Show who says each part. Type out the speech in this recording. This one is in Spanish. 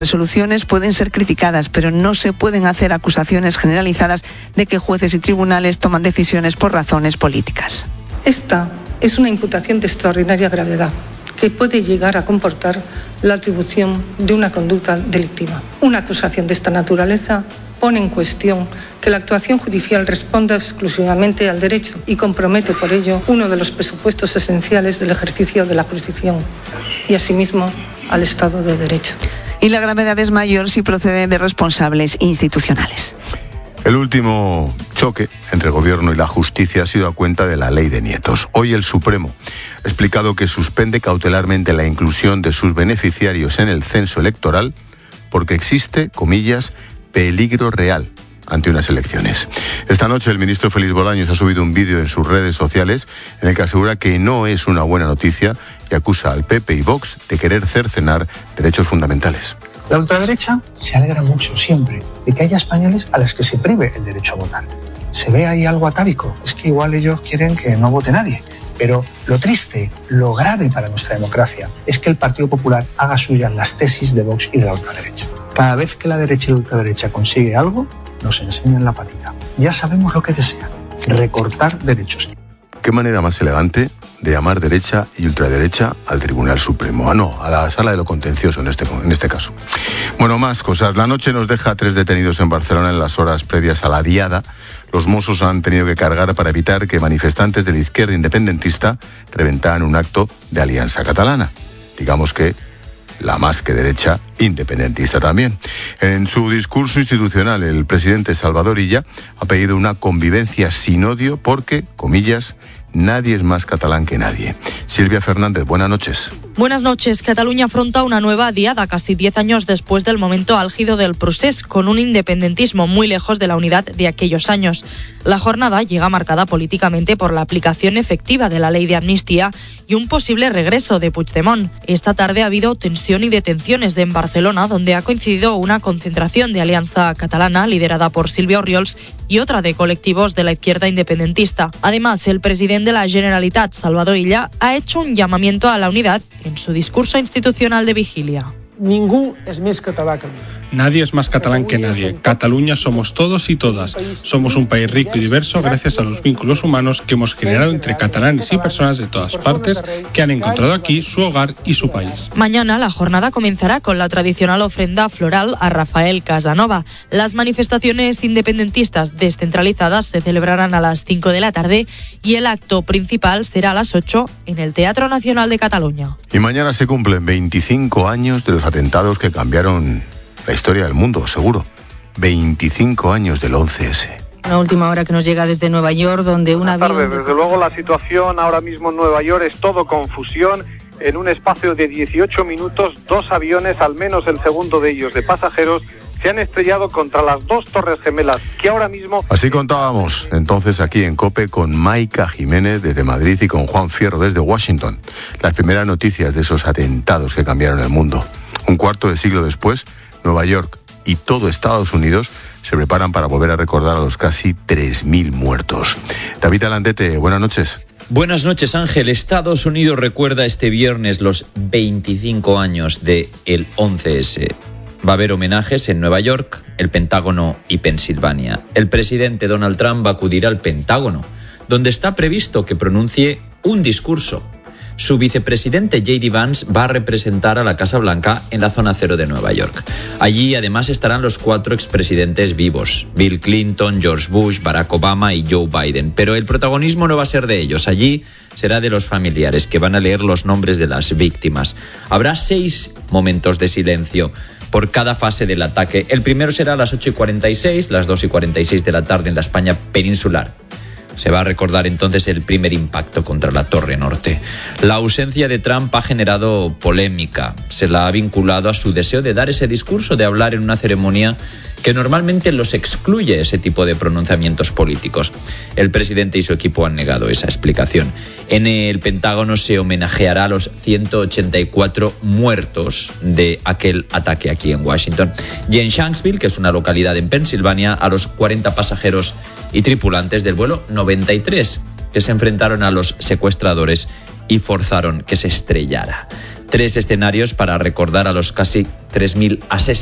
Speaker 1: Resoluciones pueden ser criticadas, pero no se pueden hacer acusaciones generalizadas de que jueces y tribunales toman decisiones por razones políticas.
Speaker 2: Esta es una imputación de extraordinaria gravedad que puede llegar a comportar la atribución de una conducta delictiva. Una acusación de esta naturaleza pone en cuestión que la actuación judicial responda exclusivamente al derecho y compromete por ello uno de los presupuestos esenciales del ejercicio de la jurisdicción y asimismo al Estado de Derecho.
Speaker 1: Y la gravedad es mayor si procede de responsables institucionales.
Speaker 3: El último choque entre el Gobierno y la justicia ha sido a cuenta de la ley de nietos. Hoy el Supremo ha explicado que suspende cautelarmente la inclusión de sus beneficiarios en el censo electoral porque existe, comillas, peligro real ante unas elecciones. Esta noche el ministro Félix Bolaños ha subido un vídeo en sus redes sociales en el que asegura que no es una buena noticia y acusa al PP y Vox de querer cercenar derechos fundamentales.
Speaker 4: La ultraderecha se alegra mucho siempre de que haya españoles a los que se prive el derecho a votar. Se ve ahí algo atávico, es que igual ellos quieren que no vote nadie. Pero lo triste, lo grave para nuestra democracia es que el Partido Popular haga suyas las tesis de Vox y de la ultraderecha. Cada vez que la derecha y la ultraderecha consigue algo, nos enseñan la patita. Ya sabemos lo que desean, recortar derechos.
Speaker 3: ¿Qué manera más elegante de llamar derecha y ultraderecha al Tribunal Supremo? A la sala de lo contencioso en este caso. Bueno, más cosas. La noche nos deja 3 detenidos en Barcelona en las horas previas a la diada. Los Mossos han tenido que cargar para evitar que manifestantes de la izquierda independentista reventaran un acto de Alianza Catalana. Digamos que la más que derecha independentista también. En su discurso institucional, el presidente Salvador Illa ha pedido una convivencia sin odio porque, comillas, nadie es más catalán que nadie. Silvia Fernández, buenas noches.
Speaker 5: Buenas noches. Cataluña afronta una nueva diada casi 10 años después del momento álgido del procés, con un independentismo muy lejos de la unidad de aquellos años. La jornada llega marcada políticamente por la aplicación efectiva de la ley de amnistía y un posible regreso de Puigdemont. Esta tarde ha habido tensión y detenciones en Barcelona, donde ha coincidido una concentración de Alianza Catalana liderada por Sílvia Orriols y otra de colectivos de la izquierda independentista. Además, el presidente de la Generalitat, Salvador Illa, ha hecho un llamamiento a la unidad en su discurso institucional de vigilia.
Speaker 6: Ningú és més català que ningú.
Speaker 7: Nadie es más catalán que nadie. Cataluña somos todos y todas. Somos un país rico y diverso gracias a los vínculos humanos que hemos generado entre catalanes y personas de todas partes que han encontrado aquí su hogar y su país.
Speaker 5: Mañana la jornada comenzará con la tradicional ofrenda floral a Rafael Casanova. Las manifestaciones independentistas descentralizadas se celebrarán a las 5 de la tarde y el acto principal será a las 8 en el Teatro Nacional de Cataluña.
Speaker 3: Y mañana se cumplen 25 años de los atentados que cambiaron la historia del mundo, seguro. 25 años del 11S.
Speaker 8: Una última hora que nos llega desde Nueva York, donde una avión...
Speaker 9: Buenas tardes. Desde luego la situación ahora mismo en Nueva York es todo confusión. En un espacio de 18 minutos, 2 aviones, al menos el segundo de ellos de pasajeros, se han estrellado contra las 2 torres gemelas que ahora mismo...
Speaker 3: Así contábamos entonces aquí en COPE con Maika Jiménez desde Madrid y con Juan Fierro desde Washington. Las primeras noticias de esos atentados que cambiaron el mundo. Un cuarto de siglo después, Nueva York y todo Estados Unidos se preparan para volver a recordar a los casi 3.000 muertos. David Alandete, buenas noches.
Speaker 10: Buenas noches, Ángel. Estados Unidos recuerda este viernes los 25 años del 11S. Va a haber homenajes en Nueva York, el Pentágono y Pensilvania. El presidente Donald Trump va a acudir al Pentágono, donde está previsto que pronuncie un discurso. Su vicepresidente J.D. Vance va a representar a la Casa Blanca en la zona cero de Nueva York. Allí además estarán los 4 expresidentes vivos, Bill Clinton, George Bush, Barack Obama y Joe Biden. Pero el protagonismo no va a ser de ellos. Allí será de los familiares, que van a leer los nombres de las víctimas. Habrá 6 momentos de silencio por cada fase del ataque. El primero será a las 8:46, las 2:46 de la tarde en la España peninsular. Se va a recordar entonces el primer impacto contra la Torre Norte. La ausencia de Trump ha generado polémica. Se la ha vinculado a su deseo de dar ese discurso, de hablar en una ceremonia que normalmente los excluye ese tipo de pronunciamientos políticos. El presidente y su equipo han negado esa explicación. En el Pentágono se homenajeará a los 184 muertos de aquel ataque aquí en Washington. Y en Shanksville, que es una localidad en Pensilvania, a los 40 pasajeros y tripulantes del vuelo 93 que se enfrentaron a los secuestradores y forzaron que se estrellara. 3 escenarios para recordar a los casi 3.000 asesinos